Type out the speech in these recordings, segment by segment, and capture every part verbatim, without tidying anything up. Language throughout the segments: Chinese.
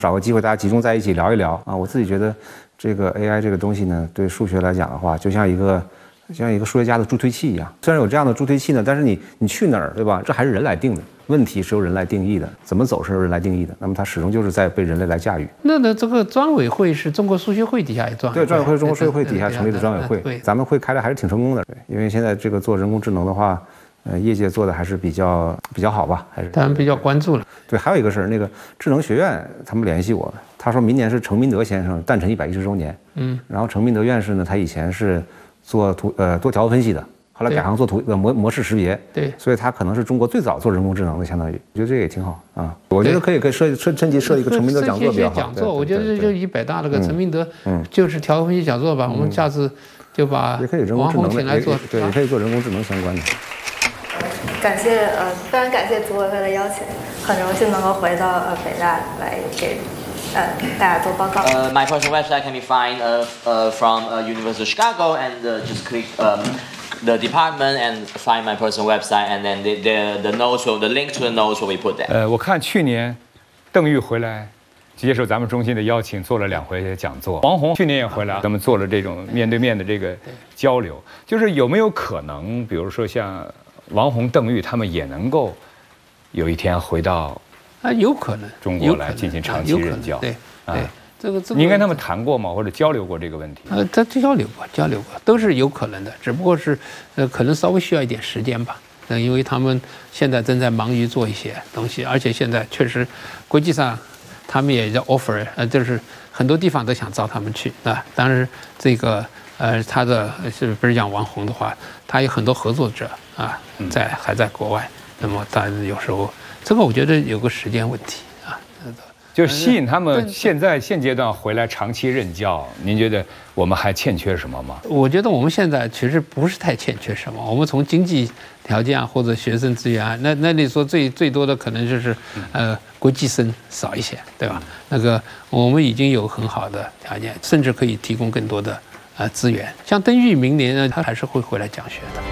找个机会大家集中在一起聊一聊啊。我自己觉得，这个 A I 这个东西呢，对数学来讲的话，就像一个就像一个数学家的助推器一样。虽然有这样的助推器呢，但是你你去哪儿，对吧？这还是人来定的。问题是由人来定义的，怎么走是由人来定义的。那么它始终就是在被人类来驾驭。 那呢，这个专委会是中国数学会底下也专委会， 对，专委会是中国数学会底下成立的专委会。咱们会开的还是挺成功的，因为现在这个做人工智能的话。呃，业界做的还是比较比较好吧，还是他们比较关注了。 对，还有一个事儿，那个智能学院他们联系我，他说明年是程明德先生诞辰一百一十周年，嗯，然后程明德院士呢，他以前是做图呃多条分析的，后来改行做图呃模模式识别， 对， 所以他可能是中国最早做人工智能的，相当于，我觉得这个也挺好啊。我觉得可以可以设设趁机设一个程明德讲座比较好。 讲座，我觉得就以北大那个程明德，嗯，就是条分析讲座吧，我们下次就把也可以人工智能请来做， 对，也可以做人工智能相关的。 感谢呃，非常感谢组委会的邀请，很荣幸能够回到呃北大来给呃大家做报告。 Uh, my personal website can be found uh, uh, from uh, University of Chicago, and uh, just click um, the department and find my personal website, and then the the, the notes will the link to the notes will be put there. 呃，我看去年邓玉回来接受咱们中心的邀请，做了两回讲座。王宏去年也回来，咱们做了这种面对面的这个交流，就是有没有可能，比如说像。王宏、邓玉他们也能够有一天回到啊，有可能中国来进行长期任教。 对对，这个这个， 您跟他们谈过吗？或者交流过这个问题？ 呃，他交流过，交流过，都是有可能的，只不过是呃，可能稍微需要一点时间吧。呃，因为他们现在正在忙于做一些东西，而且现在确实国际上他们也在 offer， 呃，就是很多地方都想招他们去啊。当然这个。呃，他的是不是讲王宏的话，他有很多合作者啊，在还在国外。那么，但是有时候这个我觉得有个时间问题啊， 就吸引他们现在现阶段回来长期任教。您觉得我们还欠缺什么吗？ 我觉得我们现在其实不是太欠缺什么。我们从经济条件啊，或者学生资源啊，那那你说最最多的可能就是呃国际生少一些，对吧？那个我们已经有很好的条件，甚至可以提供更多的。呃，资源像邓玉明年呢，他还是会回来讲学的。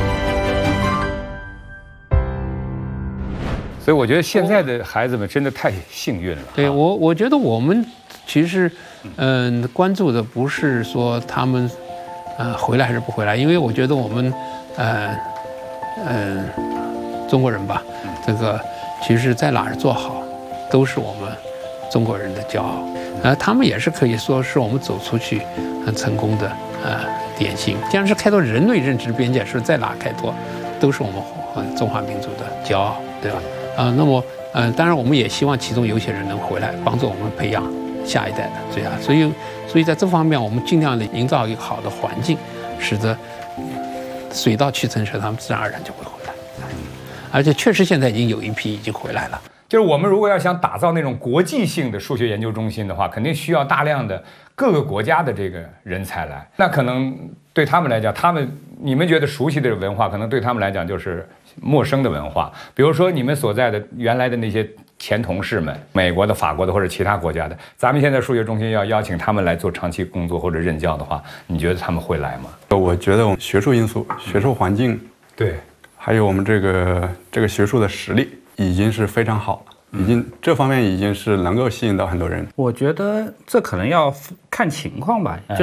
所以我觉得现在的孩子们真的太幸运了。 对我，我觉得我们其实，嗯、呃，关注的不是说他们，呃，回来还是不回来，因为我觉得我们，呃，嗯、呃，中国人吧，这个其实在哪儿做好，都是我们中国人的骄傲。呃，他们也是可以说是我们走出去很成功的呃典型。既然是开拓人类认知边界，是在哪开拓，都是我们呃中华民族的骄傲，对吧？啊、呃，那么呃，当然我们也希望其中有一些人能回来帮助我们培养下一代的这样。所以，所以在这方面，我们尽量的营造一个好的环境，使得水到渠成时，他们自然而然就会回来。而且确实现在已经有一批已经回来了。 就是我们如果要想打造那种国际性的数学研究中心的话，肯定需要大量的各个国家的这个人才来。那可能对他们来讲，他们你们觉得熟悉的文化，可能对他们来讲就是陌生的文化。比如说你们所在的原来的那些前同事们，美国的、法国的或者其他国家的，咱们现在数学中心要邀请他们来做长期工作或者任教的话，你觉得他们会来吗？ 我觉得我们学术因素、学术环境， 对， 还有我们这个这个学术的实力。已经是非常好了，已经这方面已经是能够吸引到很多人。 我觉得这可能要看情况吧，就是，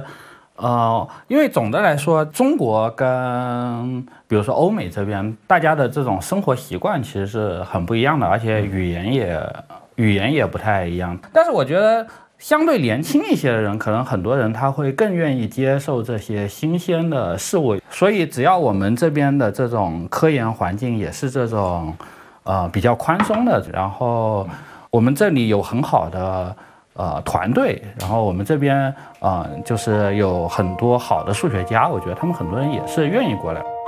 呃，因为总的来说，中国跟比如说欧美这边，大家的这种生活习惯其实是很不一样的，而且语言也语言也不太一样。但是我觉得。相对年轻一些的人，可能很多人他会更愿意接受这些新鲜的事物，所以只要我们这边的这种科研环境也是这种，呃比较宽松的，然后我们这里有很好的呃团队，然后我们这边呃就是有很多好的数学家，我觉得他们很多人也是愿意过来。